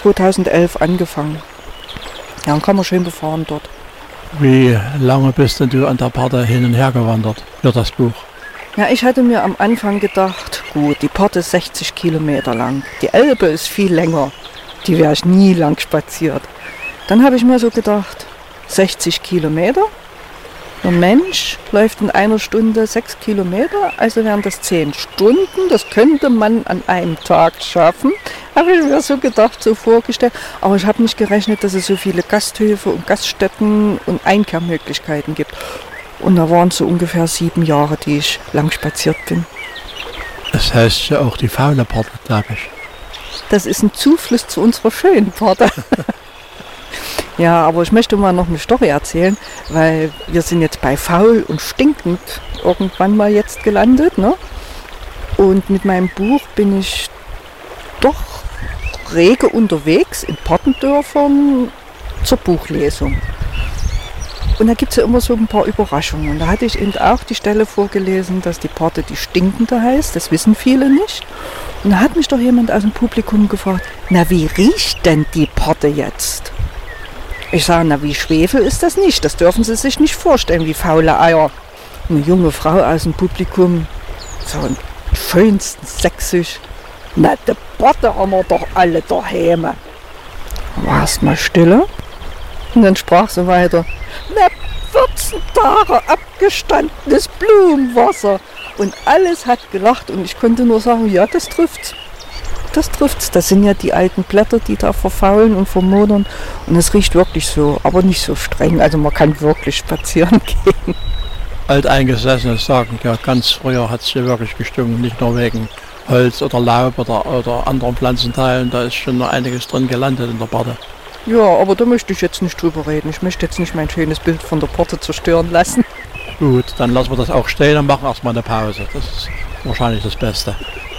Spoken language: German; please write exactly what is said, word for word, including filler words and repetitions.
zweitausendelf angefangen. Ja, dann kann man schön befahren dort. Wie lange bist denn du an der Parthe hin und her gewandert für das Buch? Ja, ich hatte mir am Anfang gedacht, gut, die Parthe ist sechzig Kilometer lang. Die Elbe ist viel länger. Die wäre ich nie lang spaziert. Dann habe ich mir so gedacht, sechzig Kilometer. Der Mensch läuft in einer Stunde sechs Kilometer, also wären das zehn Stunden. Das könnte man an einem Tag schaffen, habe ich mir so gedacht, so vorgestellt. Aber ich habe nicht gerechnet, dass es so viele Gasthöfe und Gaststätten und Einkehrmöglichkeiten gibt. Und da waren es so ungefähr sieben Jahre, die ich lang spaziert bin. Das heißt ja auch die faule Parthe, glaube ich. Das ist ein Zufluss zu unserer schönen Parthe. Ja, aber ich möchte mal noch eine Story erzählen, weil wir sind jetzt bei faul und stinkend irgendwann mal jetzt gelandet, ne? Und mit meinem Buch bin ich doch rege unterwegs in Pachtendörfern zur Buchlesung. Und da gibt es ja immer so ein paar Überraschungen. Und da hatte ich eben auch die Stelle vorgelesen, dass die Parthe die Stinkende heißt. Das wissen viele nicht. Und da hat mich doch jemand aus dem Publikum gefragt, na wie riecht denn die Parthe jetzt? Ich sage, na wie Schwefel ist das nicht. Das dürfen Sie sich nicht vorstellen, wie faule Eier. Eine junge Frau aus dem Publikum, so im schönsten Sächsisch, na die Parthe haben wir doch alle daheim. Da war erst mal Stille. Und dann sprach sie weiter, na vierzehn Tage abgestandenes Blumenwasser. Und alles hat gelacht und ich konnte nur sagen, ja, das trifft's. Das trifft's. Das sind ja die alten Blätter, die da verfaulen und vermodern. Und es riecht wirklich so, aber nicht so streng. Also man kann wirklich spazieren gehen. Alteingesessene sagen, ja, ganz früher hat es hier wirklich gestunken, nicht nur wegen Holz oder Laub oder, oder anderen Pflanzenteilen. Da ist schon noch einiges drin gelandet in der Parthe. Ja, aber da möchte ich jetzt nicht drüber reden. Ich möchte jetzt nicht mein schönes Bild von der Parthe zerstören lassen. Gut, dann lassen wir das auch stehen und machen erstmal eine Pause. Das ist wahrscheinlich das Beste.